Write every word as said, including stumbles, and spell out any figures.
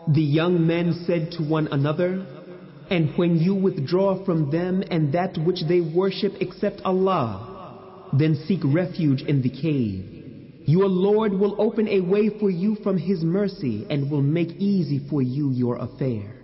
The young men said to one another, "And when you withdraw from them and that which they worship except Allah, then seek refuge in the cave. Your Lord will open a way for you from His mercy and will make easy for you your affair."